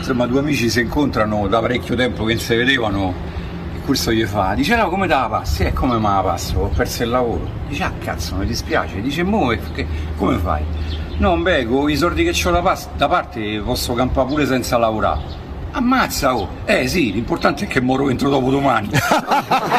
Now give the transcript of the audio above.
insomma, due amici si incontrano da parecchio tempo che non si vedevano, e questo gli fa, dice no, come te la passi? Come me la passo? Ho perso il lavoro. Dice ah cazzo, mi dispiace. Dice come fai? No, beh, con i soldi che ho da parte posso campare pure senza lavorare. Ammazza, oh! Sì, l'importante è che moro entro dopo domani.